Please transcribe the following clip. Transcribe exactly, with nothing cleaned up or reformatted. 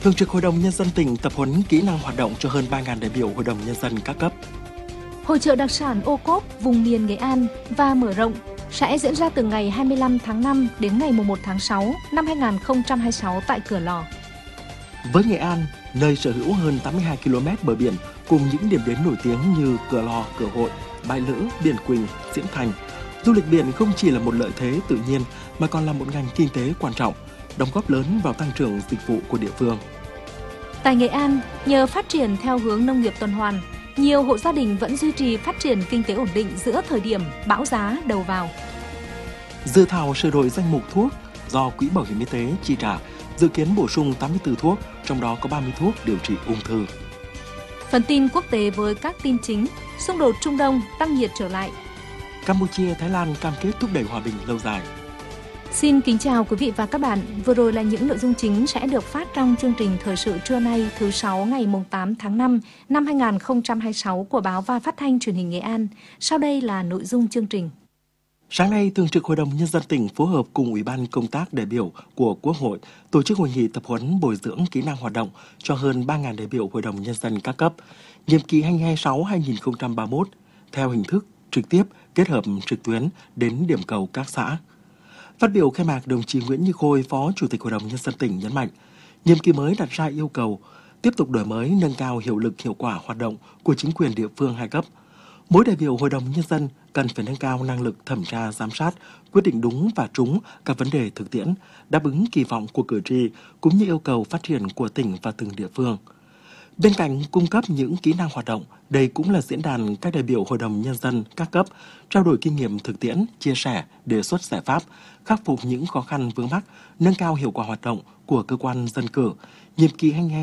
Thường trực Hội đồng Nhân dân tỉnh tập huấn kỹ năng hoạt động cho hơn ba nghìn đại biểu Hội đồng Nhân dân các cấp. Hội chợ đặc sản ô cốp vùng miền Nghệ An và mở rộng sẽ diễn ra từ ngày hai mươi lăm tháng năm đến ngày mùng một tháng sáu năm hai nghìn không trăm hai mươi sáu tại Cửa Lò. Với Nghệ An, nơi sở hữu hơn tám mươi hai ki lô mét bờ biển cùng những điểm đến nổi tiếng như Cửa Lò, Cửa Hội, Bãi Lữ, Biển Quỳnh, Diễn Thành, du lịch biển không chỉ là một lợi thế tự nhiên mà còn là một ngành kinh tế quan trọng, đóng góp lớn vào tăng trưởng dịch vụ của địa phương. Tại Nghệ An, nhờ phát triển theo hướng nông nghiệp tuần hoàn, nhiều hộ gia đình vẫn duy trì phát triển kinh tế ổn định giữa thời điểm bão giá đầu vào. Dự thảo sửa đổi danh mục thuốc do Quỹ Bảo hiểm y tế chi trả, dự kiến bổ sung tám mươi tư thuốc, trong đó có ba mươi thuốc điều trị ung thư. Phần tin quốc tế với các tin chính, xung đột Trung Đông tăng nhiệt trở lại. Campuchia, Thái Lan cam kết thúc đẩy hòa bình lâu dài. Xin kính chào quý vị và các bạn. Vừa rồi là những nội dung chính sẽ được phát trong chương trình Thời sự trưa nay thứ sáu ngày tám tháng năm năm hai nghìn không trăm hai mươi sáu của Báo và Phát thanh Truyền hình Nghệ An. Sau đây là nội dung chương trình. Sáng nay, Thường trực Hội đồng Nhân dân tỉnh phối hợp cùng Ủy ban Công tác đại biểu của Quốc hội tổ chức hội nghị tập huấn bồi dưỡng kỹ năng hoạt động cho hơn ba nghìn đại biểu Hội đồng Nhân dân các cấp, nhiệm kỳ hai nghìn không trăm hai mươi sáu đến hai nghìn không trăm ba mươi mốt, theo hình thức trực tiếp kết hợp trực tuyến đến điểm cầu các xã. Phát biểu khai mạc, đồng chí Nguyễn Như Khôi, Phó Chủ tịch Hội đồng Nhân dân tỉnh nhấn mạnh, nhiệm kỳ mới đặt ra yêu cầu tiếp tục đổi mới, nâng cao hiệu lực hiệu quả hoạt động của chính quyền địa phương hai cấp. Mỗi đại biểu Hội đồng Nhân dân cần phải nâng cao năng lực thẩm tra, giám sát, quyết định đúng và trúng các vấn đề thực tiễn, đáp ứng kỳ vọng của cử tri cũng như yêu cầu phát triển của tỉnh và từng địa phương. Bên cạnh cung cấp những kỹ năng hoạt động, đây cũng là diễn đàn các đại biểu Hội đồng Nhân dân các cấp trao đổi kinh nghiệm thực tiễn, chia sẻ, đề xuất giải pháp, khắc phục những khó khăn vướng mắc, nâng cao hiệu quả hoạt động của cơ quan dân cử, nhiệm kỳ hai nghìn không trăm hai mươi